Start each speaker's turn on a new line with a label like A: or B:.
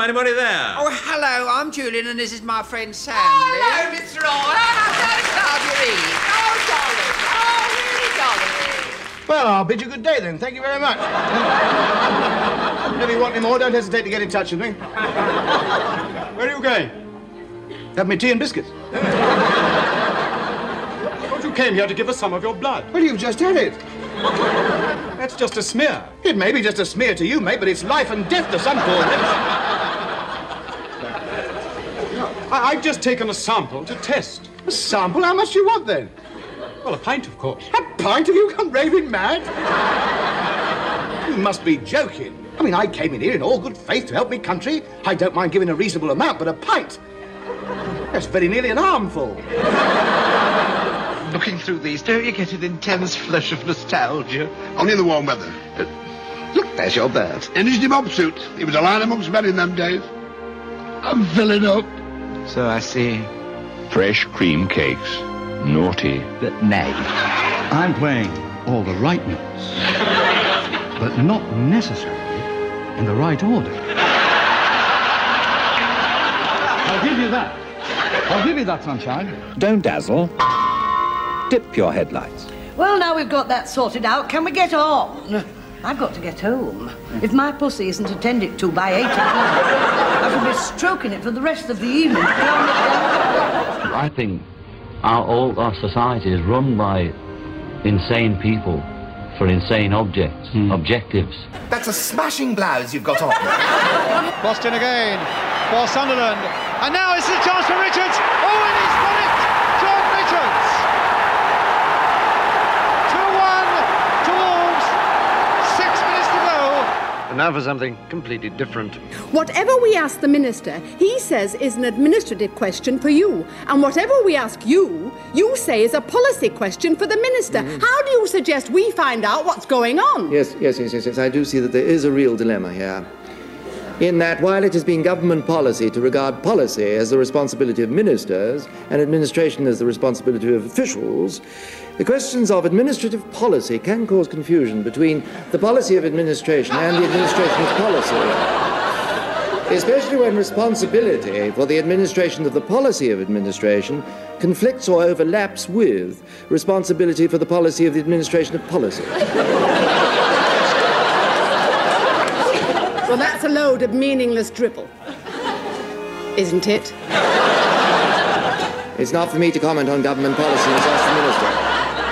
A: Anybody there?
B: Oh, hello, I'm Julian and this is my friend Sandy.
C: Oh, hello, Mr. Orr. Oh, darling. Oh, really, darling.
D: Well, I'll bid you good day then. Thank you very much. If you want any more, don't hesitate to get in touch with me. Where are you going? Have me tea and biscuits.
E: But you came here to give us some of your blood.
D: Well, you've just had it.
E: That's just a smear.
D: It may be just a smear to you, mate, but it's life and death to some poor wretch.
E: I've just taken a sample to test.
D: A sample? How much do you want, then?
E: Well, a pint, of course.
D: A pint? Have you gone raving mad? You must be joking. I mean, I came in here in all good faith to help me country. I don't mind giving a reasonable amount, but a pint? That's very nearly an armful.
F: Looking through these, don't you get an intense flush of nostalgia?
G: Only in the warm weather.
F: Look, there's your bird.
G: In his mob suit. He was a line amongst men in them days. I'm filling up.
F: So I see.
H: Fresh cream cakes. Naughty.
F: But nay.
I: I'm playing all the right notes, but not necessarily in the right order. I'll give you that. I'll give you that, sunshine.
J: Don't dazzle. Dip your headlights.
K: Well, now we've got that sorted out, can we get on? I've got to get home. If my pussy isn't attended to by 8 o'clock, I shall be stroking it for the rest of the evening.
L: I think all our society is run by insane people for insane objectives.
F: That's a smashing blouse you've got on.
M: Boston again for Sunderland. And now it's a chance for Richards. Oh, and he's got it! John Richards! 2-1 to Wolves. 6 minutes to go.
N: And now for something completely different.
O: Whatever we ask the minister, he says is an administrative question for you. And whatever we ask you, you say is a policy question for the minister. How do you suggest we find out what's going on?
P: Yes. I do see that there is a real dilemma here. In that, while it has been government policy to regard policy as the responsibility of ministers and administration as the responsibility of officials, the questions of administrative policy can cause confusion between the policy of administration and the administration of policy, especially when responsibility for the administration of the policy of administration conflicts or overlaps with responsibility for the policy of the administration of policy.
O: Well, that's a load of meaningless dribble, isn't it?
P: It's not for me to comment on government policy, it's ask the minister.